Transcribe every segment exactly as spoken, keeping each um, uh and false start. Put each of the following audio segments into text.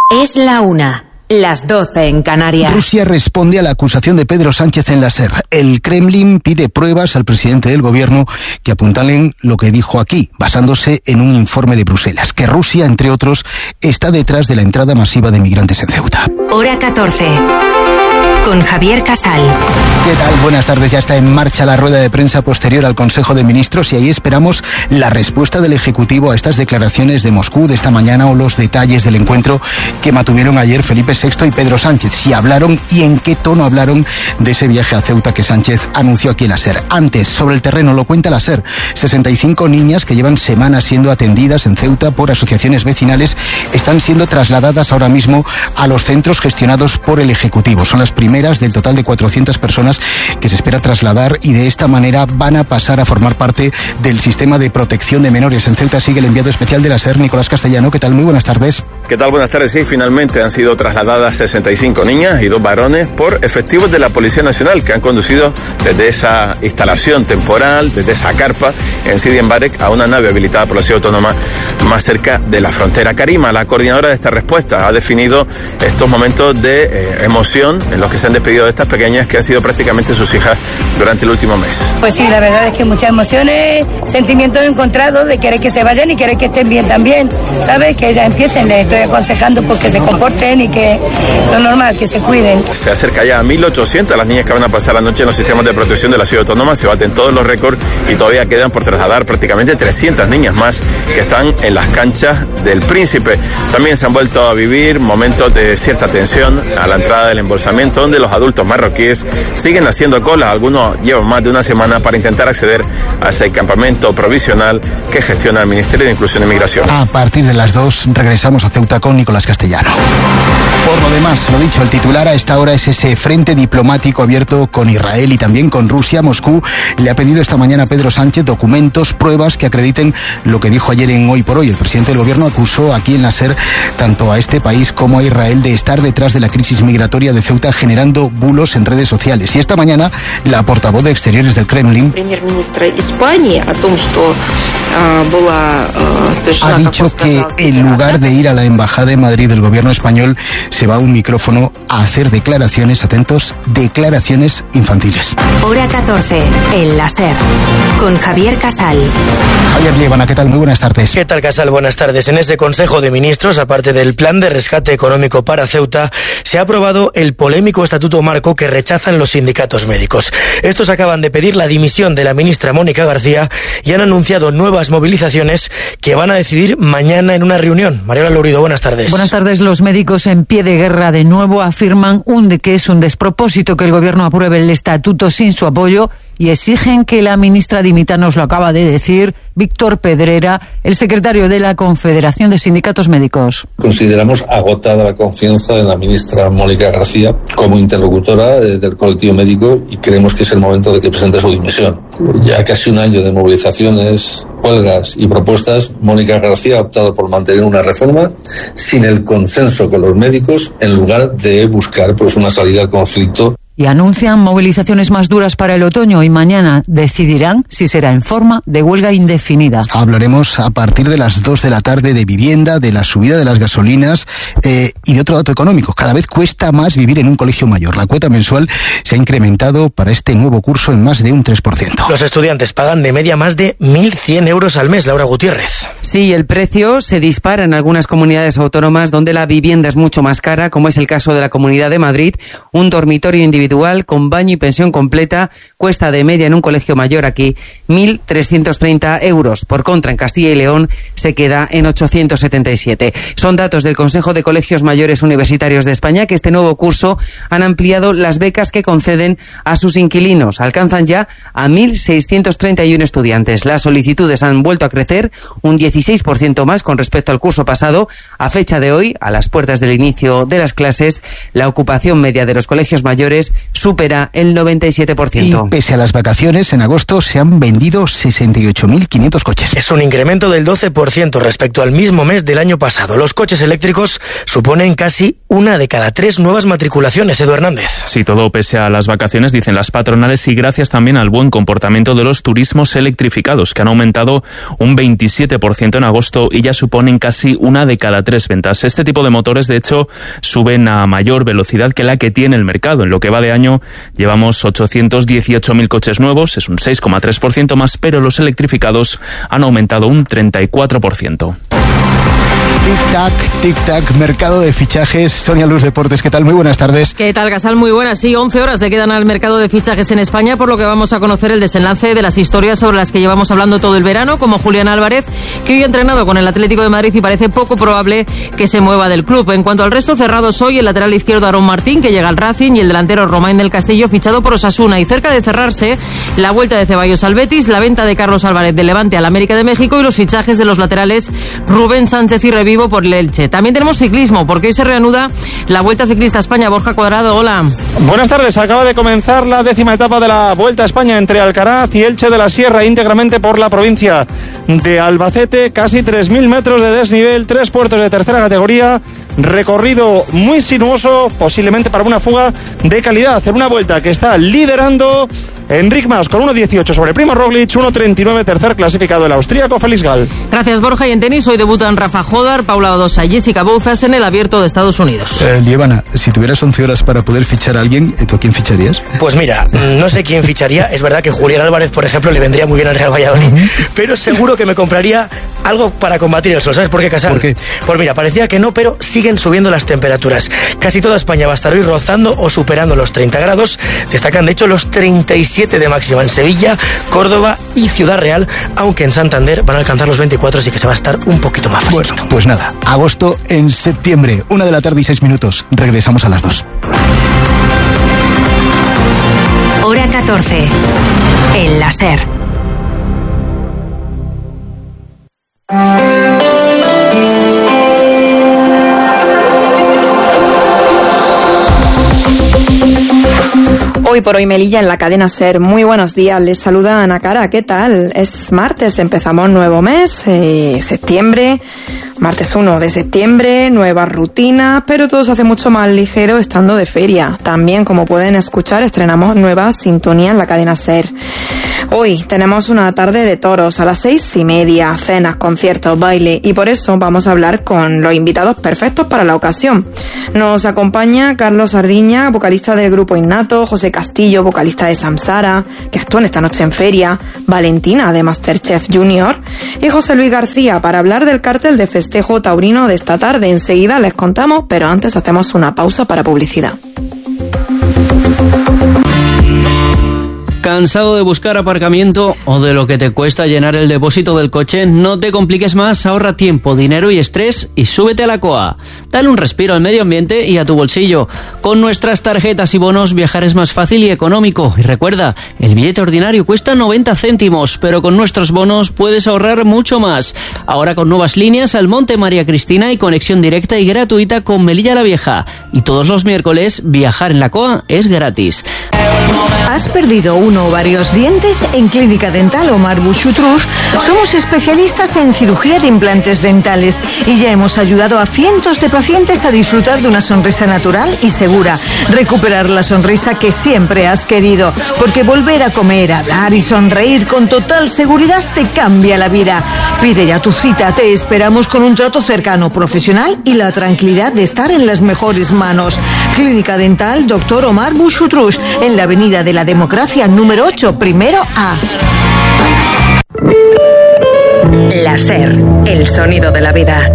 Es la una. Las doce en Canarias. Rusia responde a la acusación de Pedro Sánchez en la SER. El Kremlin pide pruebas al presidente del gobierno que apuntalen lo que dijo aquí, basándose en un informe de Bruselas, que Rusia, entre otros, está detrás de la entrada masiva de migrantes en Ceuta. Hora catorce. Con Javier Casal. ¿Qué tal? Buenas tardes. Ya está en marcha la rueda de prensa posterior al Consejo de Ministros y ahí esperamos la respuesta del Ejecutivo a estas declaraciones de Moscú de esta mañana o los detalles del encuentro que mantuvieron ayer Felipe sexto y Pedro Sánchez. Si hablaron y en qué tono hablaron de ese viaje a Ceuta que Sánchez anunció aquí en la SER. Antes, sobre el terreno, lo cuenta la SER. sesenta y cinco niñas que llevan semanas siendo atendidas en Ceuta por asociaciones vecinales están siendo trasladadas ahora mismo a los centros gestionados por el Ejecutivo. Son las primeras del total de cuatrocientas personas que se espera trasladar y de esta manera van a pasar a formar parte del sistema de protección de menores. En Ceuta sigue el enviado especial de la SER, Nicolás Castellano. ¿Qué tal? Muy buenas tardes. ¿Qué tal? Buenas tardes. Sí, finalmente han sido trasladadas sesenta y cinco niñas y dos varones por efectivos de la Policía Nacional que han conducido desde esa instalación temporal, desde esa carpa en Sidi Mbarek a una nave habilitada por la ciudad autónoma más cerca de la frontera. Karima, la coordinadora de esta respuesta, ha definido estos momentos de eh, emoción en los que se han despedido de estas pequeñas que han sido prácticamente sus hijas durante el último mes. Pues sí, la verdad es que muchas emociones, sentimientos encontrados de querer que se vayan y querer que estén bien también, ¿sabes? Que ellas empiecen, les estoy aconsejando pues que se comporten y que lo normal, que se cuiden. Se acerca ya a mil ochocientas las niñas que van a pasar la noche en los sistemas de protección de la ciudad autónoma, se baten todos los récords y todavía quedan por trasladar prácticamente trescientas niñas más que están en las canchas del Príncipe. También se han vuelto a vivir momentos de cierta tensión a la entrada del embolsamiento, donde los adultos marroquíes siguen haciendo cola. Algunos llevan más de una semana para intentar acceder a ese campamento provisional que gestiona el Ministerio de Inclusión y Migraciones. A partir de las dos regresamos a Ceuta con Nicolás Castellano. Por lo demás, lo dicho, el titular a esta hora es ese frente diplomático abierto con Israel y también con Rusia. Moscú le ha pedido esta mañana a Pedro Sánchez documentos, pruebas que acrediten lo que dijo ayer en Hoy por Hoy. El presidente del gobierno acusó aquí en la SER tanto a este país como a Israel de estar detrás de la crisis migratoria de Ceuta, generando bulos en redes sociales. Y esta mañana la portavoz de Exteriores del Kremlin ha dicho que en lugar de ir a la embajada de Madrid del gobierno español se va a un micrófono a hacer declaraciones, atentos, declaraciones infantiles. Hora catorce, en la SER, con Javier Casal. Javier Liébana, ¿qué tal? Muy buenas tardes. ¿Qué tal, Casal? Buenas tardes. En ese Consejo de Ministros, aparte del plan de rescate económico para Ceuta, se ha aprobado el polémico Estatuto Marco que rechazan los sindicatos médicos. Estos acaban de pedir la dimisión de la ministra Mónica García y han anunciado nuevas movilizaciones que van a decidir mañana en una reunión. Mariola Lourido, buenas tardes. Buenas tardes. Los médicos en pie de guerra de nuevo afirman un de que es un despropósito que el gobierno apruebe el estatuto sin su apoyo y exigen que la ministra dimita. Nos lo acaba de decir Víctor Pedrera, el secretario de la Confederación de Sindicatos Médicos. Consideramos agotada la confianza en la ministra Mónica García como interlocutora del colectivo médico y creemos que es el momento de que presente su dimisión. Ya casi un año de movilizaciones, huelgas y propuestas, Mónica García ha optado por mantener una reforma sin el consenso con los médicos en lugar de buscar pues una salida al conflicto. Y anuncian movilizaciones más duras para el otoño y mañana decidirán si será en forma de huelga indefinida. Hablaremos a partir de las dos de la tarde de vivienda, de la subida de las gasolinas eh, y de otro dato económico. Cada vez cuesta más vivir en un colegio mayor. La cuota mensual se ha incrementado para este nuevo curso en más de un tres por ciento. Los estudiantes pagan de media más de mil cien euros al mes. Laura Gutiérrez. Sí, el precio se dispara en algunas comunidades autónomas donde la vivienda es mucho más cara, como es el caso de la Comunidad de Madrid. Un dormitorio individual con baño y pensión completa cuesta de media en un colegio mayor aquí mil trescientos treinta euros. Por contra, en Castilla y León se queda en ochocientos setenta y siete. Son datos del Consejo de Colegios Mayores Universitarios de España, que este nuevo curso han ampliado las becas que conceden a sus inquilinos. Alcanzan ya a mil seiscientos treinta y uno estudiantes. Las solicitudes han vuelto a crecer un dieciséis por ciento más con respecto al curso pasado. A fecha de hoy, a las puertas del inicio de las clases, la ocupación media de los colegios mayores supera el noventa y siete por ciento. Y pese a las vacaciones, en agosto se han vendido sesenta y ocho mil quinientos coches. Es un incremento del doce por ciento respecto al mismo mes del año pasado. Los coches eléctricos suponen casi una de cada tres nuevas matriculaciones. Edu Hernández. Sí, todo pese a las vacaciones, dicen las patronales, y gracias también al buen comportamiento de los turismos electrificados, que han aumentado un veintisiete por ciento ciento en agosto y ya suponen casi una de cada tres ventas. Este tipo de motores, de hecho, suben a mayor velocidad que la que tiene el mercado. En lo que va de año llevamos ochocientos dieciocho mil coches nuevos, es un seis coma tres por ciento más, pero los electrificados han aumentado un treinta y cuatro por ciento. Tic-tac, tic-tac, mercado de fichajes. Sonia Luz Deportes, ¿qué tal? Muy buenas tardes. ¿Qué tal, Gasal? Muy buenas. Sí, once horas se quedan al mercado de fichajes en España, por lo que vamos a conocer el desenlace de las historias sobre las que llevamos hablando todo el verano, como Julián Álvarez, que hoy ha entrenado con el Atlético de Madrid y parece poco probable que se mueva del club. En cuanto al resto, cerrados hoy el lateral izquierdo Aarón Martín, que llega al Racing, y el delantero Romain del Castillo, fichado por Osasuna. Y cerca de cerrarse, la vuelta de Ceballos al Betis, la venta de Carlos Álvarez del Levante al América de México y los fichajes de los laterales Rubén Sánchez y Revivo por el Elche. También tenemos ciclismo, porque hoy se reanuda la Vuelta Ciclista a España. Borja Cuadrado, hola. Buenas tardes. Acaba de comenzar la décima etapa de la Vuelta a España entre Alcaraz y Elche de la Sierra, íntegramente por la provincia de Albacete. Casi tres mil metros de desnivel, tres puertos de tercera categoría, recorrido muy sinuoso, posiblemente para una fuga de calidad, en una vuelta que está liderando Enric Mas con uno dieciocho sobre Primo Roglic, uno treinta y nueve tercer clasificado el austríaco Félix Gall. Gracias, Borja. Y en tenis hoy debutan Rafa Jodar, Paula Badosa y Jessica Bouzas en el Abierto de Estados Unidos. Eh, Lievana, si tuvieras once horas para poder fichar a alguien, ¿tú a quién ficharías? Pues mira, no sé quién ficharía. Es verdad que Julián Álvarez, por ejemplo, le vendría muy bien al Real Valladolid, uh-huh. pero seguro que me compraría algo para combatir el sol. ¿Sabes por qué, Casal? ¿Por qué? Pues mira, parecía que no, pero siguen subiendo las temperaturas. Casi toda España va a estar hoy rozando o superando los treinta grados. Destacan, de hecho, los treinta y siete de máxima en Sevilla, Córdoba y Ciudad Real, aunque en Santander van a alcanzar los veinticuatro, así que se va a estar un poquito más fresquito. Bueno, pues nada, agosto en septiembre, una de la tarde y seis minutos. Regresamos a las dos. Hora catorce. El láser. Hoy por hoy Melilla en la cadena SER. Muy buenos días, les saluda Ana Cara. ¿Qué tal? Es martes, empezamos nuevo mes, eh, septiembre, martes uno de septiembre, nuevas rutinas, pero todo se hace mucho más ligero estando de feria. También, como pueden escuchar, estrenamos nueva sintonía en la cadena SER. Hoy tenemos una tarde de toros a las seis y media, cenas, conciertos, baile, y por eso vamos a hablar con los invitados perfectos para la ocasión. Nos acompaña Carlos Sardiña, vocalista del grupo Innato, José Castillo, vocalista de Samsara, que actúan esta noche en feria, Valentina de Masterchef Junior y José Luis García para hablar del cartel de festejo taurino de esta tarde. Enseguida les contamos, pero antes hacemos una pausa para publicidad. ¿Cansado de buscar aparcamiento o de lo que te cuesta llenar el depósito del coche? No te compliques más, ahorra tiempo, dinero y estrés y súbete a la C O A. Dale un respiro al medio ambiente y a tu bolsillo. Con nuestras tarjetas y bonos viajar es más fácil y económico. Y recuerda, el billete ordinario cuesta noventa céntimos, pero con nuestros bonos puedes ahorrar mucho más. Ahora con nuevas líneas al Monte María Cristina y conexión directa y gratuita con Melilla la Vieja. Y todos los miércoles viajar en la C O A es gratis. ¿Has perdido uno o varios dientes? En Clínica Dental Omar Bouchoutrouche somos especialistas en cirugía de implantes dentales y ya hemos ayudado a cientos de pacientes a disfrutar de una sonrisa natural y segura. Recuperar la sonrisa que siempre has querido, porque volver a comer, hablar y sonreír con total seguridad te cambia la vida. Pide ya tu cita, te esperamos con un trato cercano, profesional y la tranquilidad de estar en las mejores manos. Clínica Dental Doctor Omar Bouchoutrouche, en la Avenida de la Democracia número ocho, primero A. La SER, el sonido de la vida.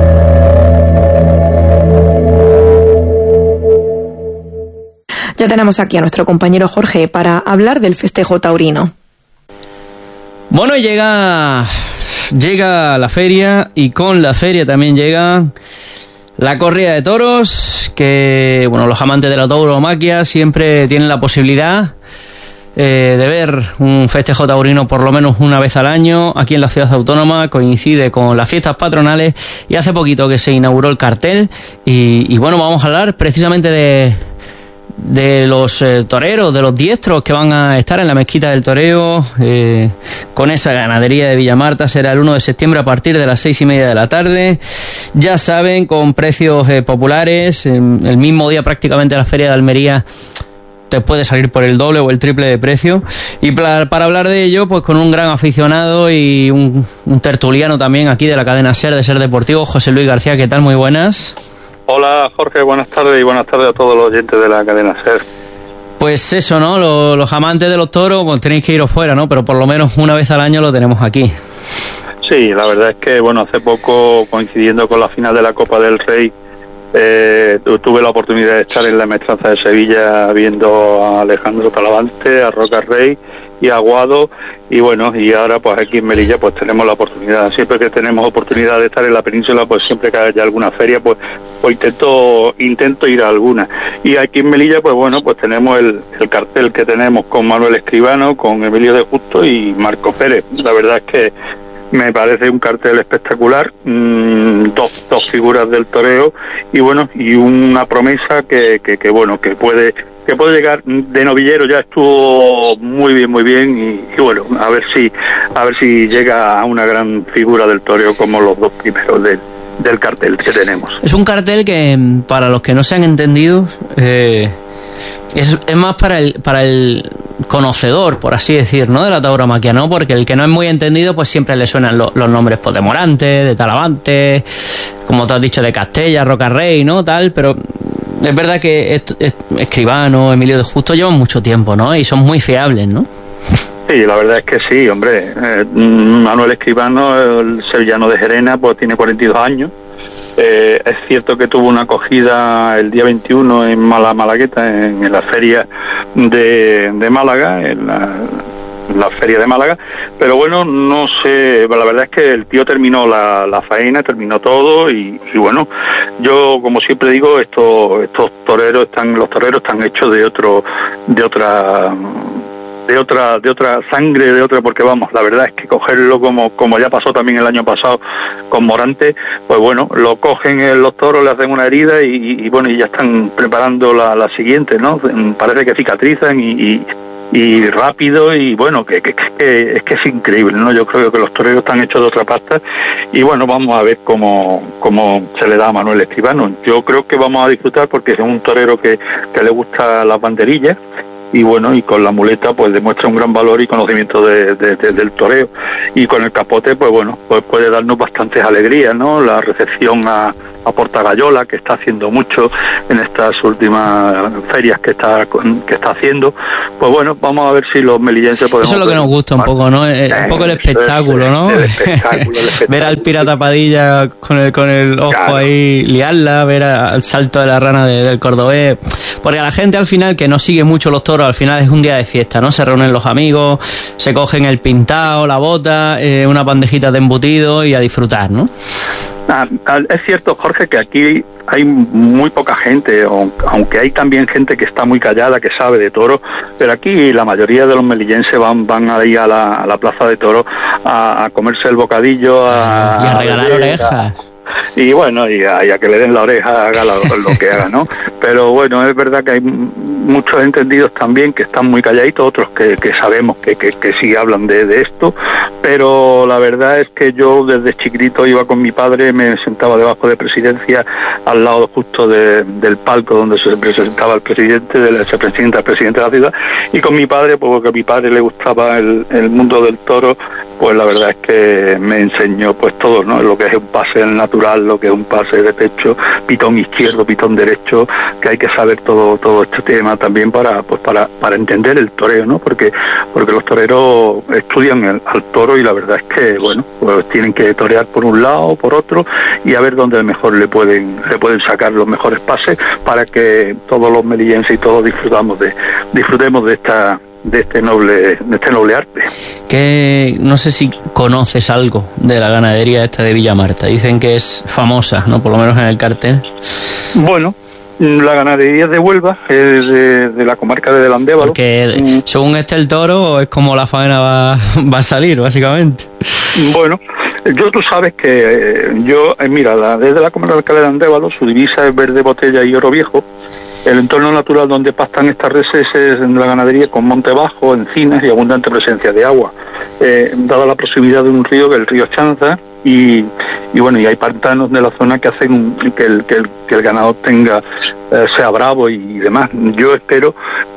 Ya tenemos aquí a nuestro compañero Jorge para hablar del festejo taurino. Bueno, llega, llega la feria y con la feria también llega la corrida de toros, que bueno, los amantes de la tauromaquia siempre tienen la posibilidad eh, de ver un festejo taurino por lo menos una vez al año aquí en la ciudad autónoma. Coincide con las fiestas patronales y hace poquito que se inauguró el cartel y, y bueno, vamos a hablar precisamente de de los eh, toreros, de los diestros que van a estar en la Mezquita del Toreo eh, con esa ganadería de Villamarta. Será el uno de septiembre a partir de las seis y media de la tarde, ya saben, con precios eh, populares, eh, el mismo día prácticamente la Feria de Almería te puede salir por el doble o el triple de precio. Y para, para hablar de ello, pues con un gran aficionado y un, un tertuliano también aquí de la cadena SER, de SER Deportivo, José Luis García. ¿Qué tal? Muy buenas. Hola Jorge, buenas tardes y buenas tardes a todos los oyentes de la cadena SER. Pues eso, ¿no? Los, los amantes de los toros, pues tenéis que iros fuera, ¿no? Pero por lo menos una vez al año lo tenemos aquí. Sí, la verdad es que, bueno, hace poco, coincidiendo con la final de la Copa del Rey, eh, tuve la oportunidad de estar en la Maestranza de Sevilla viendo a Alejandro Talavante, a Roca Rey y a Aguado, y bueno, y ahora pues aquí en Melilla pues tenemos la oportunidad. Siempre que tenemos oportunidad de estar en la península, pues siempre que haya alguna feria, pues, pues intento intento ir a alguna. Y aquí en Melilla, pues bueno, pues tenemos el, el cartel que tenemos con Manuel Escribano, con Emilio de Justo y Marco Pérez. La verdad es que me parece un cartel espectacular, mmm, dos, dos figuras del toreo y bueno, y una promesa que, que, que bueno, que puede que puede llegar. De novillero ya estuvo muy bien, muy bien y, y bueno, a ver si a ver si llega a una gran figura del toreo como los dos primeros del, del cartel que tenemos. Es un cartel que, para los que no se han entendido, eh, es, es más para el para el conocedor, por así decir, ¿no? De la tauromaquia, ¿no? Porque el que no es muy entendido, pues siempre le suenan lo, los nombres pues, de Morante, de Talavante, como tú has dicho, de Castella, Roca Rey, ¿no? Tal, pero es verdad que es, es, Escribano, Emilio de Justo llevan mucho tiempo, ¿no? Y son muy fiables, ¿no? Sí, la verdad es que sí, hombre. Eh, Manuel Escribano, el sevillano de Gerena, pues tiene cuarenta y dos años. Eh, es cierto que tuvo una acogida el día veintiuno en Mala Malagueta, en, en la feria de, de Málaga, en la, en la feria de Málaga, pero bueno, no sé, la verdad es que el tío terminó la, la faena, terminó todo y, y bueno, yo como siempre digo, estos estos toreros están, los toreros están hechos de otro, de otra de otra de otra sangre, de otra, porque vamos, la verdad es que cogerlo como como ya pasó también el año pasado con Morante, pues bueno, lo cogen en los toros, le hacen una herida y, y bueno, y ya están preparando la, la siguiente, ¿no? Parece que cicatrizan y, y, y rápido y bueno, que, que, que es que es increíble, ¿no? Yo creo que los toreros están hechos de otra pasta y bueno, vamos a ver cómo, cómo se le da a Manuel Escribano. Yo creo que vamos a disfrutar porque es un torero que, que le gusta las banderillas y bueno, y con la muleta pues demuestra un gran valor y conocimiento de, de, de, del toreo, y con el capote pues bueno, pues puede darnos bastantes alegrías, ¿no? La recepción a, a Portagayola, que está haciendo mucho en estas últimas ferias que está que está haciendo, pues bueno, vamos a ver si los melillenses podemos... Eso es lo que nos gusta un poco, ¿no? Eh, un poco el espectáculo, ¿no? El espectáculo, el espectáculo. Ver al pirata Padilla con el, con el ojo claro. ahí, liarla, ver al salto de la rana de, del cordobés, porque a la gente al final que no sigue mucho los toros, al final es un día de fiesta, ¿no? Se reúnen los amigos, se cogen el pintao, la bota, eh, una bandejita de embutido y a disfrutar, ¿no? Ah, es cierto, Jorge, que aquí hay muy poca gente, aunque hay también gente que está muy callada, que sabe de toros, pero aquí la mayoría de los melillenses van van ahí a la, a la plaza de toros a, a comerse el bocadillo, a, y a regalar a orejas. Y bueno, y a, y a que le den la oreja, haga lo, lo que haga, ¿no? Pero bueno, es verdad que hay muchos entendidos también que están muy calladitos, otros que, que sabemos que, que, que sí hablan de, de esto, pero la verdad es que yo desde chiquitito iba con mi padre, me sentaba debajo de presidencia, al lado justo de, del palco donde se presentaba el presidente, del, se presenta el presidente de la ciudad, y con mi padre, pues porque a mi padre le gustaba el, el mundo del toro, pues la verdad es que me enseñó pues todo, ¿no? Lo que es un pase natural, lo que es un pase de pecho, pitón izquierdo, pitón derecho, que hay que saber todo todo este tema también para pues para para entender el toreo, ¿no? Porque porque los toreros estudian el, al toro y la verdad es que bueno, pues tienen que torear por un lado o por otro y a ver dónde mejor le pueden le pueden sacar los mejores pases para que todos los melillenses y todos disfrutamos de disfrutemos de esta de este noble de este noble arte. Que no sé si conoces algo de la ganadería esta de Villamarta. Dicen que es famosa, ¿no? Por lo menos en el cartel. Bueno, la ganadería de Huelva es de, de la comarca de Delandévalo. Porque mm. según este el toro es como la faena va, va a salir, básicamente. Bueno, yo tú sabes que eh, yo, eh, mira, la, desde la comarca de Delandévalo, su divisa es verde botella y oro viejo. El entorno natural donde pastan estas reses es en la ganadería con monte bajo, encinas y abundante presencia de agua. Eh, dada la proximidad de un río, que es el río Chanza, y, y bueno, y hay pantanos de la zona que hacen un, que, el, que, el, que el ganado tenga eh, sea bravo y demás. Yo espero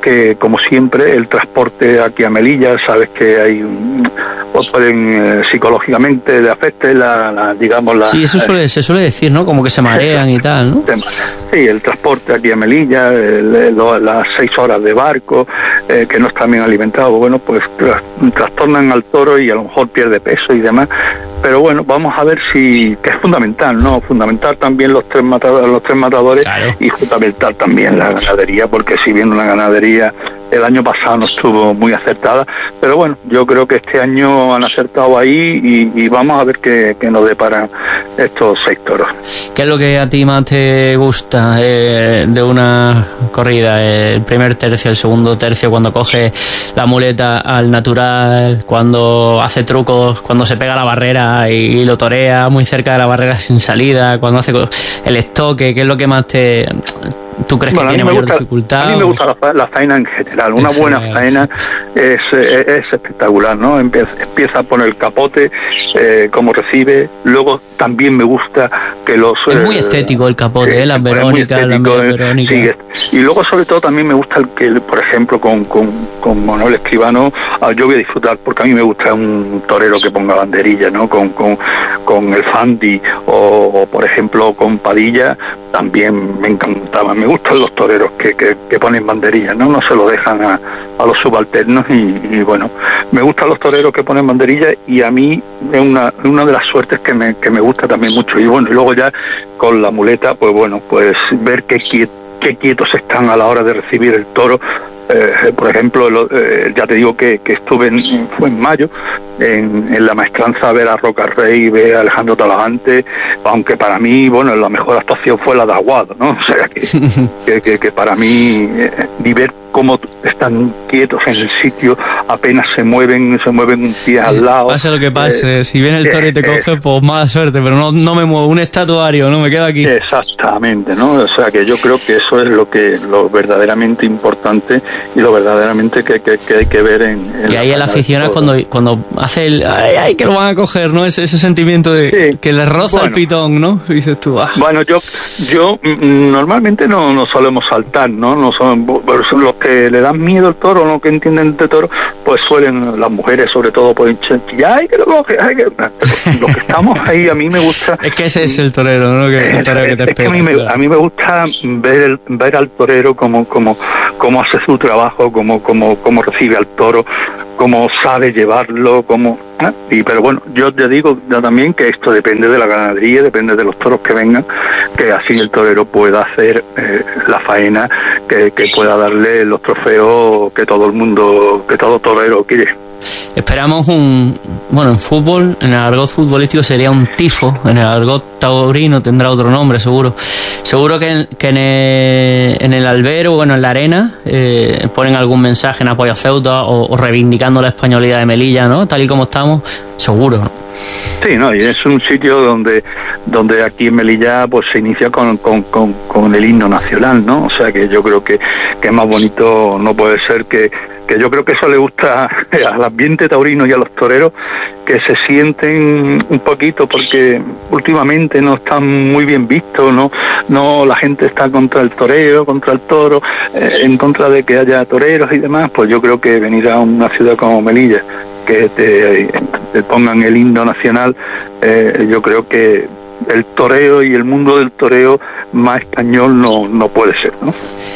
que, como siempre, el transporte aquí a Melilla, sabes que hay, pues pueden eh, psicológicamente le afecte la, la digamos la. Sí, eso suele, se suele decir, ¿no? Como que se marean y tal, ¿no? Sí, el transporte aquí a Melilla, el, el, las seis horas de barco, eh, que no está bien alimentado, bueno, pues tras, trastornan al toro y a lo mejor pierde peso y demás. Pero bueno, vamos a ver si, que es fundamental, ¿no? Fundamental también los tres matadores, los tres matadores claro. Y fundamental también la ganadería, porque si bien una ganadería el año pasado no estuvo muy acertada, pero bueno, yo creo que este año han acertado ahí y, y vamos a ver qué, qué nos deparan estos seis toros. ¿Qué es lo que a ti más te gusta eh, de una corrida? El primer tercio, el segundo tercio, cuando coge la muleta al natural, cuando hace trucos, cuando se pega a la barrera y, y lo torea muy cerca de la barrera sin salida, cuando hace el estoque, ¿qué es lo que más te... ¿Tú crees bueno, que tiene mayor gusta, dificultad? A mí me gusta la, la faena en general. Una es buena faena es, es, es espectacular, ¿no? Empieza, empieza por el capote, eh, cómo recibe. Luego también me gusta que los... Es muy eh, estético el capote, eh, las Verónicas, las Verónicas. Sí, y luego sobre todo también me gusta el que, por ejemplo, con, con, con Manuel Escribano, yo voy a disfrutar, porque a mí me gusta un torero que ponga banderilla, ¿no? Con, con, con el Fandi o, o, por ejemplo, con Padilla, también me encantaba. Me gustan los toreros que, que, que ponen banderillas, ¿no? No se lo dejan a, a los subalternos y, y bueno, me gustan los toreros que ponen banderillas y a mí es una, una de las suertes que me, que me gusta también mucho. Y bueno, y luego ya con la muleta, pues bueno, pues ver qué, qué quietos están a la hora de recibir el toro. Eh, por ejemplo, lo, eh, ya te digo que, que estuve en, fue en mayo en, en la maestranza a ver a Roca Rey, ver a Alejandro Talavante, aunque para mí, bueno, la mejor actuación fue la de Aguado, ¿no? O sea, que, que, que, que para mí, eh, ni ver cómo están quietos en el sitio, apenas se mueven, se mueven un pie al lado. Pase lo que pase, eh, si viene el toro y te eh, coge, pues mala suerte, pero no, no me muevo, un estatuario, no me quedo aquí. Exactamente, ¿no? O sea, que yo creo que eso es lo que lo verdaderamente importante y lo verdaderamente que, que, que hay que ver en, en y ahí el aficionado cuando cuando hace el ay, ay, que lo van a coger, ¿no? Ese, ese sentimiento de sí. que le roza bueno, el pitón, ¿no? Y dices tú, ah. Bueno, yo yo normalmente no, no solemos saltar, ¿no? No son, son los que le dan miedo al toro, no que entienden de toro, pues suelen, las mujeres sobre todo, pueden chillar, ay, que lo coge, ay, que... Los que estamos ahí, a mí me gusta... Es que ese es el torero, ¿no? Que, el torero que te es espera, que a mí, me, claro. a mí me gusta ver, el, ver al torero como, como, como hace su trabajo, como, como, como recibe al toro, cómo sabe llevarlo, cómo... ¿eh? Y, pero bueno, yo te digo yo también que esto depende de la ganadería, depende de los toros que vengan, que así el torero pueda hacer eh, la faena, que, que pueda darle los trofeos que todo el mundo, que todo torero quiere. Esperamos un... Bueno, en fútbol, en el argot futbolístico sería un tifo, en el argot taurino tendrá otro nombre, seguro. Seguro que en, que en, el, en el albero, bueno, en la arena, eh, ponen algún mensaje en apoyo a Ceuta o, o reivindicando la españolidad de Melilla, ¿no? Tal y como estamos, seguro, ¿no? Sí, no, y es un sitio donde donde aquí en Melilla pues se inicia con, con, con, con el himno nacional, ¿no? O sea que yo creo que, que más bonito no puede ser que que yo creo que eso le gusta al ambiente taurino y a los toreros, que se sienten un poquito, porque últimamente no están muy bien vistos, no no la gente está contra el toreo, contra el toro, eh, en contra de que haya toreros y demás. Pues yo creo que venir a una ciudad como Melilla, que te, te pongan el himno nacional, eh, yo creo que el toreo y el mundo del toreo más español no, no puede ser, ¿no?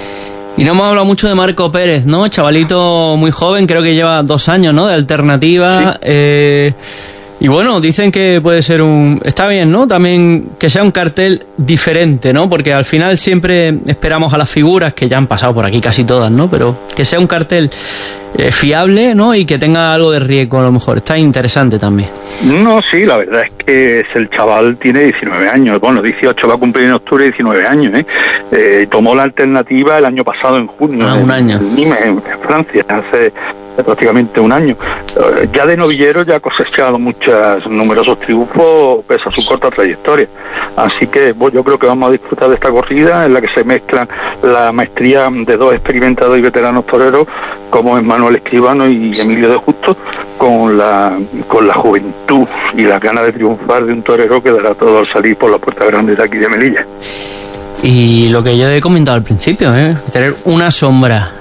Y no hemos hablado mucho de Marco Pérez, ¿no? Chavalito muy joven, creo que lleva dos años, ¿no? De alternativa. Sí. Eh, y bueno, dicen que puede ser un... Está bien, ¿no? También que sea un cartel diferente, ¿no? Porque al final siempre esperamos a las figuras, que ya han pasado por aquí casi todas, ¿no? Pero que sea un cartel eh, fiable, ¿no? Y que tenga algo de riesgo a lo mejor. Está interesante también. No, sí, la verdad es que el chaval tiene diecinueve años. Bueno, dieciocho, va a cumplir en octubre diecinueve años, ¿eh? eh tomó la alternativa el año pasado, en junio. Ah, un año. En Nimes, en Francia, hace prácticamente un año. Ya de novillero ya ha cosechado muchos numerosos triunfos pese a su corta trayectoria. Así que bueno, yo creo que vamos a disfrutar de esta corrida en la que se mezclan la maestría de dos experimentados y veteranos toreros como es Manuel Escribano y Emilio de Justo, con la con la juventud y la ganas de triunfar de un torero que dará todo al salir por la puerta grande de aquí de Melilla. Y lo que yo he comentado al principio, ¿eh? Tener una sombra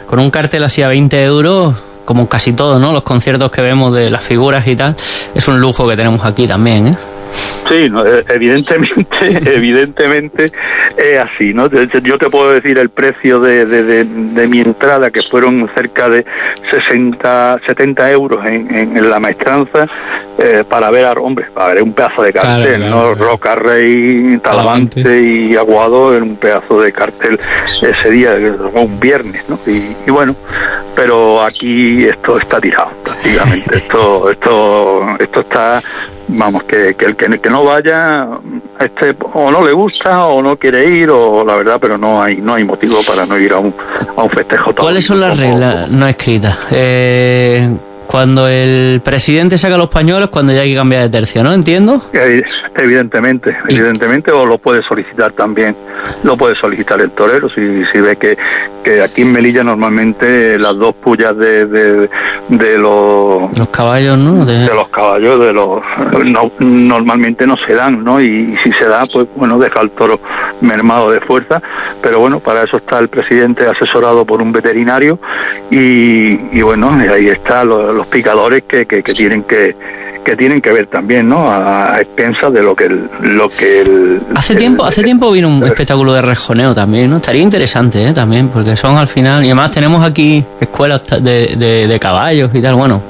con un cartel así a veinte euros, como casi todo, ¿no? Los conciertos que vemos de las figuras y tal, es un lujo que tenemos aquí también, ¿eh? Sí, no, evidentemente, evidentemente es así, ¿no? Yo te puedo decir el precio de, de, de, de mi entrada, que fueron cerca de sesenta, setenta euros en, en, en la maestranza, eh, para ver a, hombre, para ver un pedazo de cartel, claro, ¿no? Claro. Roca, Rey, Talavante, Talavante y Aguado en un pedazo de cartel ese día, un viernes, ¿no? Y, y bueno, pero aquí esto está tirado, prácticamente. esto, esto, esto está, vamos, que, que el que, que no vaya, este, o no le gusta o no quiere ir, o la verdad, pero no hay no hay motivo para no ir a un a un festejo. ¿Cuáles son las como, reglas como... no escritas? Eh, cuando el presidente saca los pañuelos, cuando ya hay que cambiar de tercio, ¿no? ¿Entiendo? Evidentemente, evidentemente, o lo puede solicitar también, lo puede solicitar el torero, si, si ve que, que aquí en Melilla normalmente las dos pullas de, de, de los... Los caballos, ¿no? De, de los caballos, de los no, normalmente no se dan, ¿no? Y, y si se da, pues bueno, deja al toro mermado de fuerza, pero bueno, para eso está el presidente asesorado por un veterinario y, y bueno, y ahí está los los picadores que, que, que tienen que que tienen que ver también, ¿no? A, a expensas de lo que el, lo que el, hace el, tiempo hace el, tiempo vino un el, espectáculo de rejoneo también, ¿no? Estaría interesante, ¿eh? También, porque son al final, y además tenemos aquí escuelas de, de, de caballos y tal, bueno,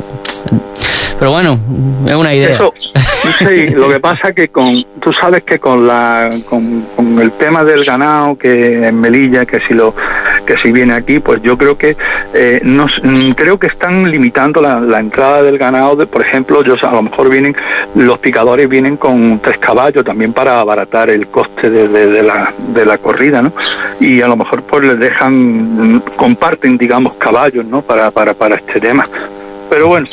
pero bueno, es una idea. Eso, sí, lo que pasa que con, tú sabes que con la, con, con el tema del ganado que en Melilla, que si lo, que si viene aquí, pues yo creo que eh, nos, creo que están limitando la, la entrada del ganado. De, por ejemplo, yo a lo mejor vienen los picadores vienen con tres caballos también para abaratar el coste de, de, de la de la corrida, ¿no? Y a lo mejor pues les dejan, comparten, digamos, caballos, ¿no? Para para para este tema. Pero bueno,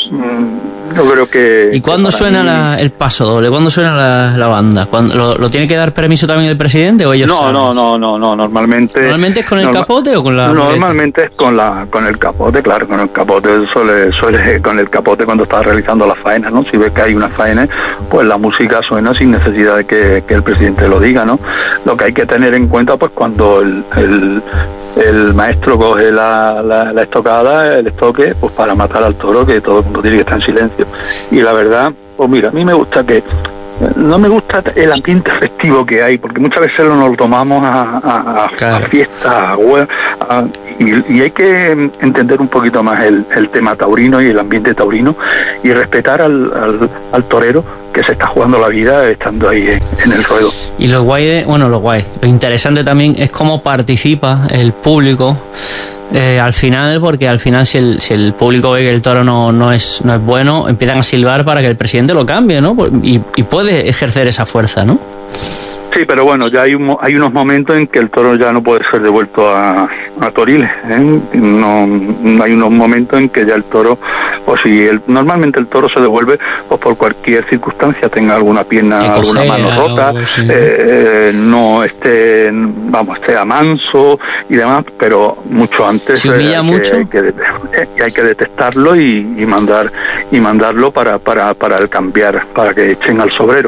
yo creo que... ¿Y cuándo suena mí... la, el paso doble? ¿Cuándo suena la, la banda? ¿Cuándo, lo, ¿Lo tiene que dar permiso también el presidente o ellos No, saben? no, no, no, no, normalmente... ¿Normalmente es con el norma, capote o con la...? Normalmente muleta? es con la con el capote, claro, con el capote. Suele, suele con el capote cuando está realizando las faenas, ¿no? Si ves que hay una faena, pues la música suena sin necesidad de que, que el presidente lo diga, ¿no? Lo que hay que tener en cuenta, pues cuando el... el el maestro coge la, la, la estocada, el estoque, pues para matar al toro, que todo el mundo tiene que estar en silencio. Y la verdad, pues mira, a mí me gusta que, no me gusta el ambiente festivo que hay, porque muchas veces nos lo tomamos a, a, a, claro. a fiestas, a, a, y, y hay que entender un poquito más el, el tema taurino y el ambiente taurino, y respetar al, al, al torero que se está jugando la vida estando ahí en, en el ruedo. Y lo guay, de, bueno, lo guay, lo interesante también es cómo participa el público eh, al final, porque al final si el, si el público ve que el toro no, no, es, no es bueno, empiezan a silbar para que el presidente lo cambie, ¿no? Y, y puede ejercer esa fuerza, ¿no? Sí, pero bueno, ya hay un, hay unos momentos en que el toro ya no puede ser devuelto a, a Toriles, ¿eh? No, no hay unos momentos en que ya el toro, o si el, normalmente el toro se devuelve pues por cualquier circunstancia, tenga alguna pierna, que alguna cogea, mano rota, sí. eh, no esté, vamos, esté a manso y demás, pero mucho antes ¿Se humilla eh, mucho? Que, que, que hay que detectarlo y, y mandar y mandarlo para, para, para el cambiar, para que echen al sobrero.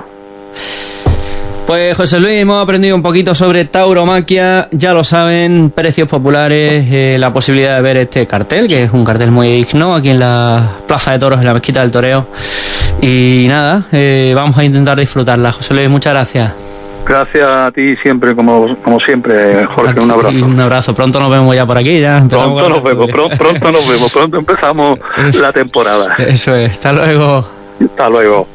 Pues José Luis, hemos aprendido un poquito sobre tauromaquia, ya lo saben, precios populares, eh, la posibilidad de ver este cartel, que es un cartel muy digno aquí en la Plaza de Toros, en la Mezquita del Toreo. Y nada, eh, vamos a intentar disfrutarla. José Luis, muchas gracias. Gracias a ti siempre, como como siempre, Jorge, un abrazo. Un abrazo, pronto nos vemos ya por aquí. Ya pronto nos vemos, pronto, pronto nos vemos, pronto empezamos la temporada. Eso es, hasta luego. Hasta luego.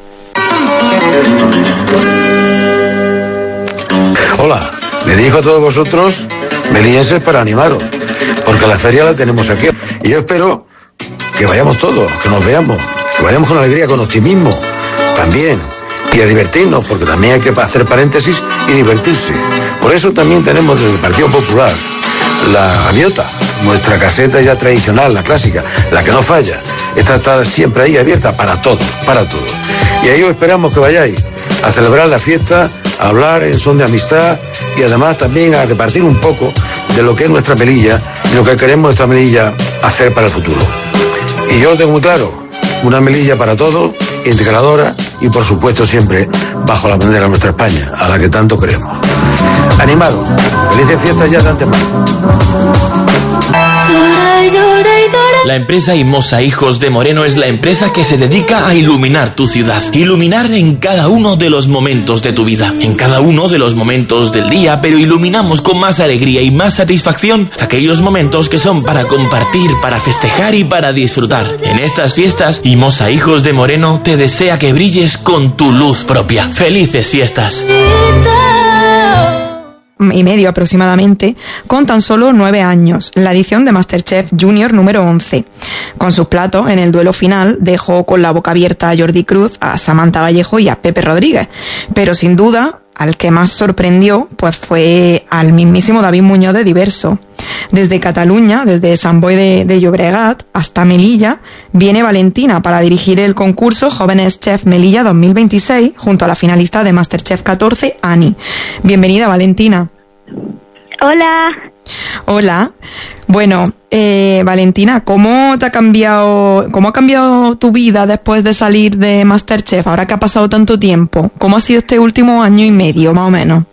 Hola, me dirijo a todos vosotros, melillenses, para animaros, porque la feria la tenemos aquí. Y yo espero que vayamos todos, que nos veamos, que vayamos con alegría, con optimismo, también, y a divertirnos, porque también hay que hacer paréntesis y divertirse. Por eso también tenemos desde el Partido Popular la gaviota, nuestra caseta ya tradicional, la clásica, la que no falla. Esta está siempre ahí abierta para todos, para todos. Y ahí os esperamos que vayáis a celebrar la fiesta, a hablar en son de amistad y además también a repartir un poco de lo que es nuestra Melilla y lo que queremos esta Melilla hacer para el futuro. Y yo lo tengo muy claro, una Melilla para todos, integradora y por supuesto siempre bajo la bandera de nuestra España, a la que tanto queremos. animado. Felices fiestas ya de antemano. La empresa Imosa Hijos de Moreno es la empresa que se dedica a iluminar tu ciudad. Iluminar en cada uno de los momentos de tu vida, en cada uno de los momentos del día, pero iluminamos con más alegría y más satisfacción aquellos momentos que son para compartir, para festejar y para disfrutar. En estas fiestas, Imosa Hijos de Moreno te desea que brilles con tu luz propia. ¡Felices fiestas! Y medio aproximadamente, con tan solo nueve años, la edición de MasterChef Junior número once. Con sus platos, en el duelo final, dejó con la boca abierta a Jordi Cruz, a Samantha Vallejo y a Pepe Rodríguez. Pero sin duda, al que más sorprendió, pues fue al mismísimo David Muñoz de Diverso. Desde Cataluña, desde Sant Boi de, de Llobregat hasta Melilla, viene Valentina para dirigir el concurso Jóvenes Chef Melilla dos mil veintiséis, junto a la finalista de MasterChef catorce, Ani. Bienvenida, Valentina. Hola. Hola. Bueno, eh, Valentina, ¿cómo te ha cambiado, cómo ha cambiado tu vida después de salir de MasterChef, ahora que ha pasado tanto tiempo? ¿Cómo ha sido este último año y medio, más o menos?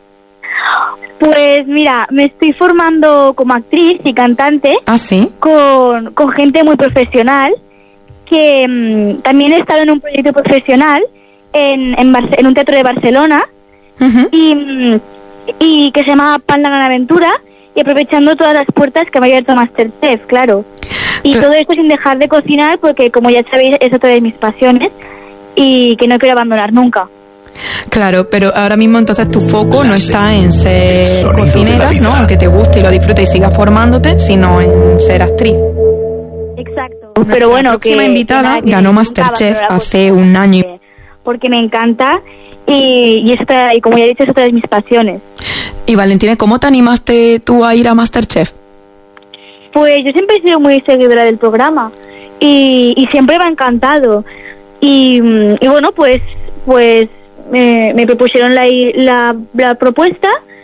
Pues mira, me estoy formando como actriz y cantante. ¿Ah, sí? Con, con gente muy profesional, que mmm, también he estado en un proyecto profesional en, en, Bar- en un teatro de Barcelona, uh-huh. y, mmm, y que se llama Pan la Gran Aventura, y aprovechando todas las puertas que me ha abierto MasterChef, claro. Y Pero... todo esto sin dejar de cocinar, porque como ya sabéis, es otra de mis pasiones y que no quiero abandonar nunca. Claro, pero ahora mismo entonces tu foco no está en ser cocinera, ¿no? Aunque te guste y lo disfrutes y sigas formándote, sino en ser actriz. Exacto. Pero bueno, la próxima que, invitada que ganó MasterChef hace un año. Porque me encanta y, y, esta, y como ya he dicho, es otra de mis pasiones. Y Valentina, ¿cómo te animaste tú a ir a MasterChef? Pues yo siempre he sido muy seguidora del programa y, y siempre me ha encantado. Y, y bueno, pues pues me, me propusieron la, la, la propuesta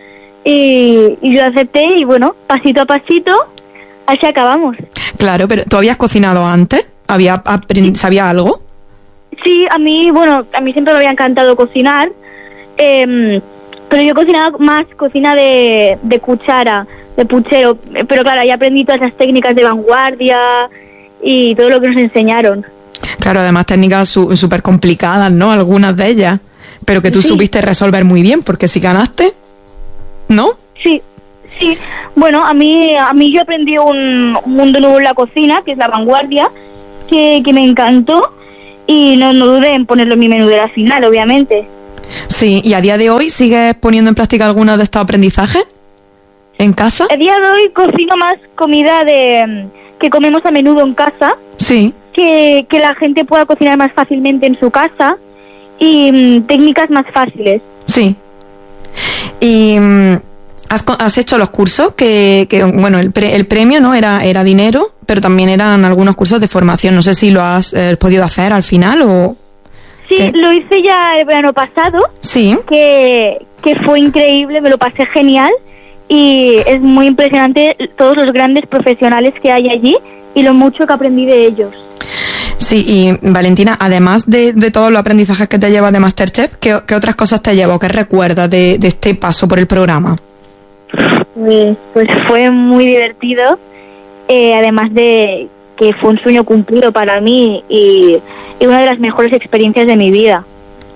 y, y yo acepté y bueno, pasito a pasito, así acabamos. Claro, pero ¿tú habías cocinado antes? ¿Había aprend- ¿Sabía algo? Sí, a mí, bueno, a mí siempre me había encantado cocinar, eh, pero yo he cocinado más cocina de, de cuchara, de puchero, pero claro, ahí aprendí todas las técnicas de vanguardia y todo lo que nos enseñaron. Claro, además técnicas súper complicadas, ¿no? Algunas de ellas, pero que tú sí. supiste resolver muy bien, porque si ganaste, ¿no? Sí, sí. Bueno, a mí a mí yo aprendí un, un mundo nuevo en la cocina, que es la vanguardia, que, que me encantó y no, no dudé en ponerlo en mi menú de la final, obviamente. Sí, ¿y a día de hoy sigues poniendo en práctica algunos de estos aprendizajes en casa? A día de hoy cocino más comida de que comemos a menudo en casa. Sí. Que, que la gente pueda cocinar más fácilmente en su casa y mm, técnicas más fáciles. Sí. Y mm, has, has hecho los cursos que, que bueno, el, pre, el premio no era era dinero, pero también eran algunos cursos de formación. No sé si lo has eh, podido hacer al final o... Sí, ¿qué? Lo hice ya el verano pasado. Sí. Que, que fue increíble, me lo pasé genial y es muy impresionante todos los grandes profesionales que hay allí y lo mucho que aprendí de ellos. Sí, y Valentina, además de, de todos los aprendizajes que te llevas de MasterChef, ¿qué, qué otras cosas te llevas? ¿Qué recuerdas de, de este paso por el programa? Pues, pues fue muy divertido, eh, además de que fue un sueño cumplido para mí y, y una de las mejores experiencias de mi vida.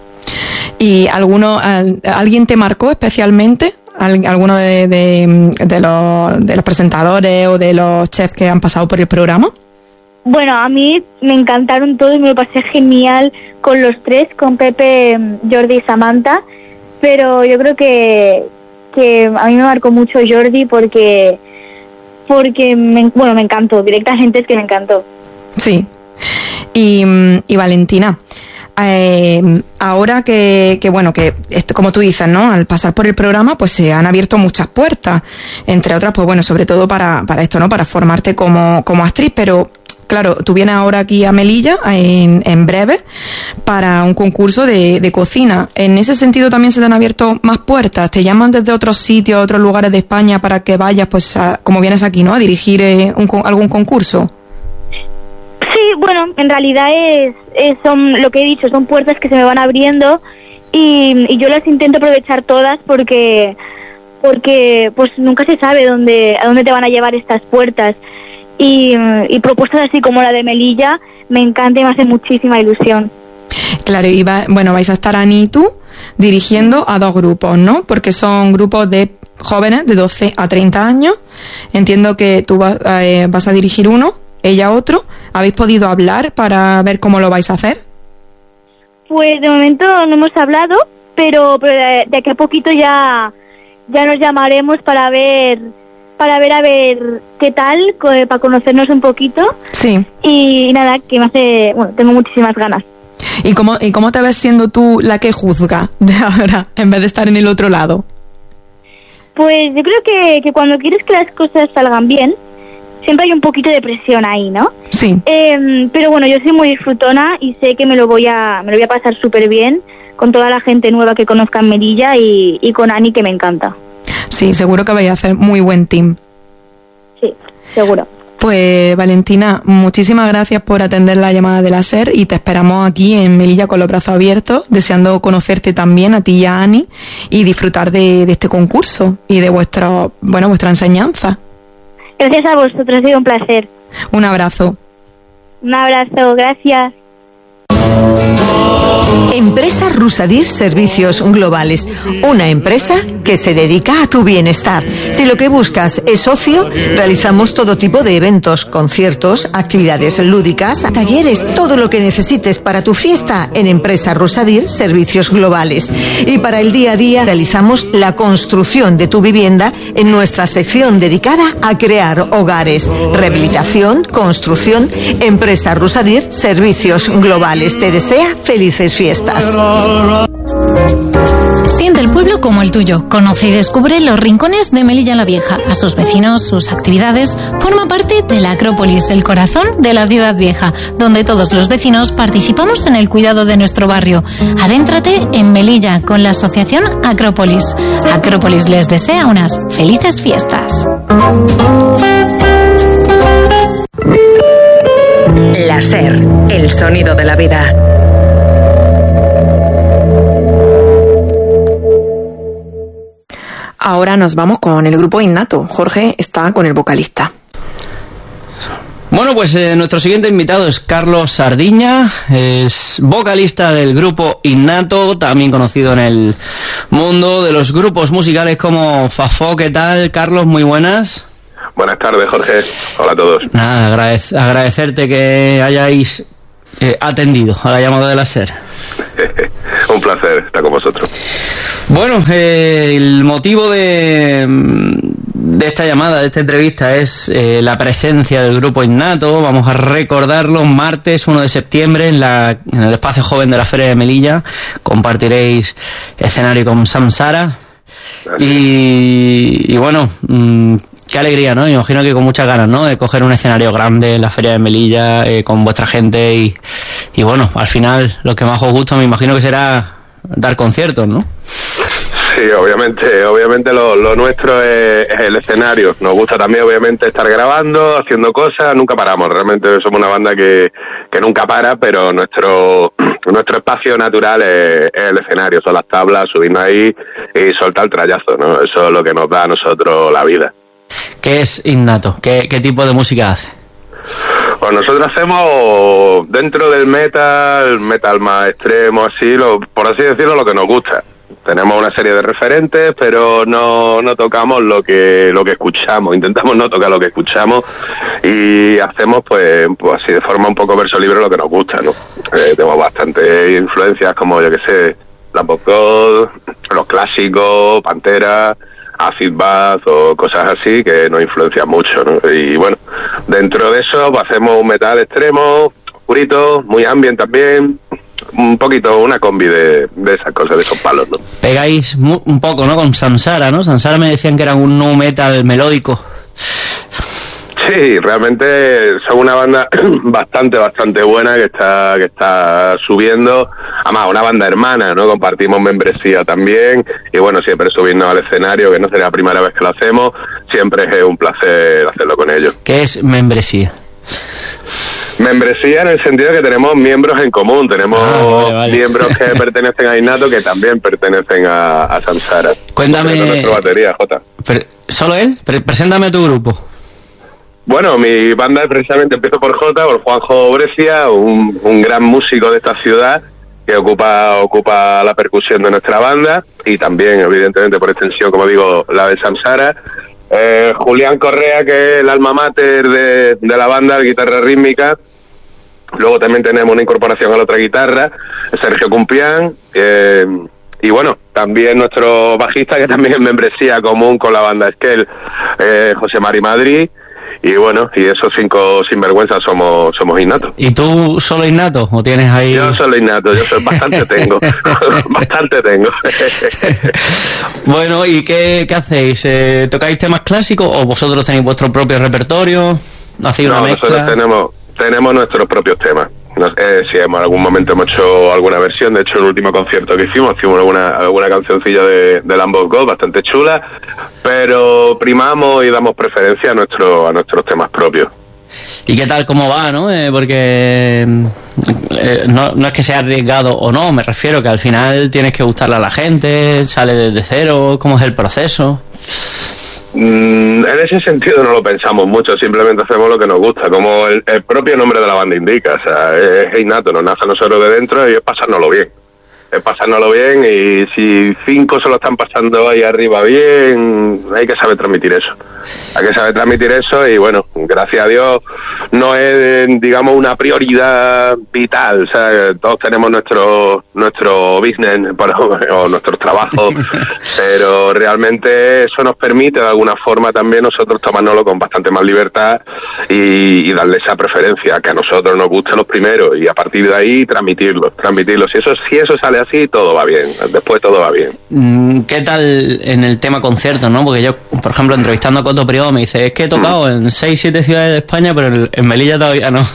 ¿Y alguno, alguien te marcó especialmente? ¿Alguno de, de, de, los, de los presentadores o de los chefs que han pasado por el programa? Bueno, a mí me encantaron todos, me lo pasé genial con los tres, con Pepe, Jordi y Samantha, pero yo creo que, que a mí me marcó mucho Jordi porque, porque me, bueno, me encantó, directamente es que me encantó. Sí, y, y Valentina, eh, ahora que, que, bueno, que como tú dices, ¿no? Al pasar por el programa, pues se han abierto muchas puertas, entre otras, pues bueno, sobre todo para, para esto, ¿no? Para formarte como, como actriz, pero... Claro, tú vienes ahora aquí a Melilla en, en breve para un concurso de, de cocina. En ese sentido también se te han abierto más puertas. ¿Te llaman desde otros sitios, otros lugares de España para que vayas, pues, a, como vienes aquí, ¿no? A dirigir eh, un, algún concurso? Sí, bueno, en realidad es, es son lo que he dicho, son puertas que se me van abriendo y, y yo las intento aprovechar todas porque porque pues nunca se sabe dónde, a dónde te van a llevar estas puertas. Y, y propuestas así como la de Melilla me encanta y me hace muchísima ilusión. Claro, y va, bueno, vais a estar Ani y tú dirigiendo a dos grupos, ¿no? Porque son grupos de jóvenes de doce a treinta años. Entiendo que tú vas, eh, vas a dirigir uno, ella otro. ¿Habéis podido hablar para ver cómo lo vais a hacer? Pues de momento no hemos hablado, pero, pero de, de aquí a poquito ya, ya nos llamaremos para ver, para ver a ver qué tal, para conocernos un poquito. Sí. Y, y nada, que me hace, bueno, tengo muchísimas ganas. ¿Y cómo, ¿Y cómo te ves siendo tú la que juzga de ahora, en vez de estar en el otro lado? Pues yo creo que, que cuando quieres que las cosas salgan bien, siempre hay un poquito de presión ahí, ¿no? Sí. Eh, pero bueno, yo soy muy disfrutona y sé que me lo voy a, me lo voy a pasar súper bien con toda la gente nueva que conozca en Melilla y, y con Ani, que me encanta. Sí, seguro que vais a hacer muy buen team. Sí, seguro. Pues Valentina, muchísimas gracias por atender la llamada de la SER y te esperamos aquí en Melilla con los brazos abiertos, deseando conocerte también a ti y a Ani y disfrutar de, de este concurso y de vuestro, bueno, vuestra enseñanza. Gracias a vosotros, ha sido un placer. Un abrazo. Un abrazo, gracias. Empresa Rusadir Servicios Globales, una empresa que se dedica a tu bienestar. Si lo que buscas es ocio, realizamos todo tipo de eventos, conciertos, actividades lúdicas, talleres, todo lo que necesites para tu fiesta en Empresa Rusadir Servicios Globales. Y para el día a día realizamos la construcción de tu vivienda en nuestra sección dedicada a crear hogares. Rehabilitación, construcción, Empresa Rusadir Servicios Globales. Te desea felices fiestas. Siente el pueblo como el tuyo. Conoce y descubre los rincones de Melilla la Vieja. A sus vecinos, sus actividades. Forma parte de la Acrópolis, el corazón de la ciudad vieja, donde todos los vecinos participamos en el cuidado de nuestro barrio. Adéntrate en Melilla con la asociación Acrópolis. Acrópolis les desea unas felices fiestas. La SER, el sonido de la vida. Ahora nos vamos con el grupo Innato. Jorge está con el vocalista. Bueno, pues eh, nuestro siguiente invitado es Carlos Sardiña, es vocalista del grupo Innato, también conocido en el mundo de los grupos musicales como Fafó. ¿Qué tal, Carlos? Muy buenas. Buenas tardes, Jorge. Hola a todos. Nada, agradec- agradecerte que hayáis eh, atendido a la llamada de la SER. Un placer estar con vosotros. Bueno, eh, el motivo de, de esta llamada, de esta entrevista, es eh, la presencia del grupo Innato. Vamos a recordarlo, martes uno de septiembre en, la, en el Espacio Joven de la Feria de Melilla. Compartiréis escenario con Samsara. Y, y bueno, mmm, qué alegría, ¿no? Me imagino que con muchas ganas, ¿no? De coger un escenario grande en la Feria de Melilla eh, con vuestra gente y, y bueno, al final lo que más os gusta me imagino que será dar conciertos, ¿no? Sí, obviamente, obviamente lo, lo nuestro es, es el escenario. Nos gusta también, obviamente, estar grabando, haciendo cosas, nunca paramos. Realmente somos una banda que, que nunca para, pero nuestro nuestro espacio natural es, es el escenario, son las tablas, subirnos ahí y soltar el trayazo, ¿no? Eso es lo que nos da a nosotros la vida. ¿Qué es Innato? ¿Qué, qué tipo de música hace? Pues nosotros hacemos dentro del metal, metal más extremo, así, lo, por así decirlo, lo que nos gusta. Tenemos una serie de referentes, pero no, no tocamos lo que lo que escuchamos. Intentamos no tocar lo que escuchamos y hacemos, pues, pues así de forma un poco verso libre lo que nos gusta, ¿no? Eh, tenemos bastantes influencias como, yo que sé, Lamb of God, los clásicos, Pantera, Acid Bath o cosas así que nos influencian mucho, ¿no? Y bueno, dentro de eso pues, hacemos un metal extremo, oscurito, muy ambient también, un poquito una combi de, de esas cosas, de esos palos, ¿no? Pegáis mu- un poco, ¿no? Con Samsara, ¿no? Samsara me decían que era un nu metal melódico. Sí, realmente son una banda bastante, bastante buena que está que está subiendo. Además, una banda hermana, ¿no? Compartimos membresía también. Y bueno, siempre subirnos al escenario, que no sería la primera vez que lo hacemos. Siempre es un placer hacerlo con ellos. ¿Qué es membresía? Membresía en el sentido de que tenemos miembros en común, tenemos ah, vale, vale. miembros que pertenecen a Innato que también pertenecen a, a Samsara. Cuéntame... Nuestra batería, Jota. ¿Solo él? Pre- preséntame a tu grupo. Bueno, mi banda precisamente empezó por Jota, por Juanjo Brescia, un, un gran músico de esta ciudad que ocupa ocupa la percusión de nuestra banda y también, evidentemente, por extensión, como digo, la de Samsara. Eh, Julián Correa, que es el alma mater de, de la banda, guitarra rítmica. Luego también tenemos una incorporación a la otra guitarra, Sergio Cumpián. Eh, y bueno, también nuestro bajista, que también es membresía común con la banda Esquel, eh, José Mari Madrid. Y bueno, y esos cinco sinvergüenzas somos somos Innato. ¿Y tú solo Innato o tienes ahí...? Yo solo Innato, yo soy, bastante tengo, bastante tengo. Bueno, ¿y qué, qué hacéis? Eh, ¿Tocáis temas clásicos o vosotros tenéis vuestro propio repertorio? ¿Hacéis no, una mezcla? Nosotros tenemos, tenemos nuestros propios temas. Nos, eh, sí, en algún momento hemos hecho alguna versión. De hecho, el último concierto que hicimos, hicimos alguna, alguna cancioncilla de, de Lamb of God, bastante chula, pero primamos y damos preferencia a, nuestro, a nuestros temas propios. ¿Y qué tal, cómo va, no? Eh, porque eh, no, no es que sea arriesgado o no, me refiero que al final tienes que gustarle a la gente, sale desde cero, ¿cómo es el proceso? Mm, en ese sentido no lo pensamos mucho, simplemente hacemos lo que nos gusta, como el, el propio nombre de la banda indica, o sea, es, es innato, nos nace a nosotros de dentro y es pasárnoslo bien. Es pasárnoslo bien y si cinco se lo están pasando ahí arriba bien, hay que saber transmitir eso. Hay que saber transmitir eso y bueno, gracias a Dios no es, digamos, una prioridad vital. O sea, todos tenemos nuestro nuestro business o nuestros trabajos, pero realmente eso nos permite de alguna forma también nosotros tomárnoslo con bastante más libertad y, y darle esa preferencia, que a nosotros nos guste los primeros y a partir de ahí transmitirlo, transmitirlo. Si eso, si eso sale así, todo va bien, después todo va bien. ¿Qué tal en el tema conciertos, no? Porque yo, por ejemplo, entrevistando a Coto Prió me dice, es que he tocado mm. en seis, siete ciudades de España, pero en, en Melilla todavía no.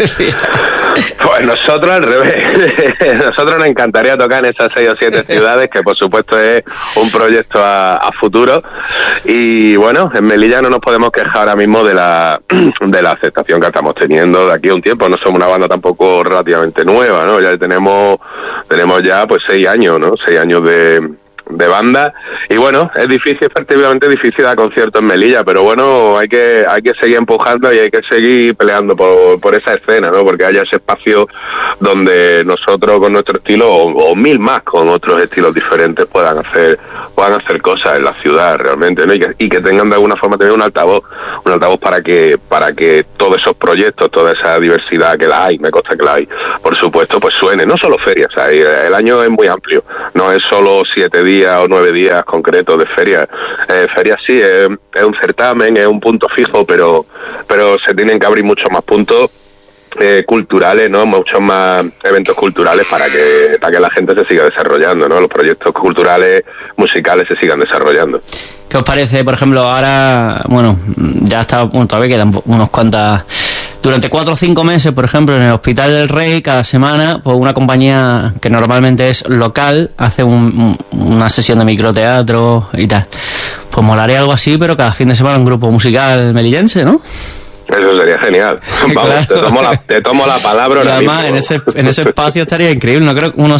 Pues nosotros al revés, nosotros nos encantaría tocar en esas seis o siete ciudades, que por supuesto es un proyecto a, a futuro, y bueno, en Melilla no nos podemos quejar ahora mismo de la de la aceptación que estamos teniendo de aquí a un tiempo. No somos una banda tampoco relativamente nueva, ¿no? Ya tenemos tenemos ya pues seis años, ¿no? Seis años de de banda y bueno, es difícil, efectivamente difícil dar conciertos en Melilla, pero bueno, hay que hay que seguir empujando y hay que seguir peleando por, por esa escena, ¿no? Porque haya ese espacio donde nosotros con nuestro estilo o, o mil más con otros estilos diferentes puedan hacer puedan hacer cosas en la ciudad realmente, ¿no? Y que, y que tengan de alguna forma también un altavoz, un altavoz para que para que todos esos proyectos, toda esa diversidad que la hay, me consta que la hay, por supuesto, pues suene, no solo ferias, o sea, el año es muy amplio, no es solo siete días o nueve días concretos de feria. Eh, feria sí, es, es un certamen, es un punto fijo, pero pero se tienen que abrir muchos más puntos eh, culturales, ¿no? Muchos más eventos culturales para que para que la gente se siga desarrollando, ¿no? Los proyectos culturales, musicales se sigan desarrollando. ¿Qué os parece, por ejemplo, ahora, bueno, ya está, bueno, todavía quedan unos cuantas, durante cuatro o cinco meses, por ejemplo, en el Hospital del Rey, cada semana, pues una compañía que normalmente es local, hace un, una sesión de microteatro y tal. Pues molaría algo así, pero cada fin de semana un grupo musical melillense, ¿no? Eso sería genial. Vamos, claro. te, tomo la, te tomo la palabra ahora además, mismo. En ese, en ese espacio estaría increíble, no creo que uno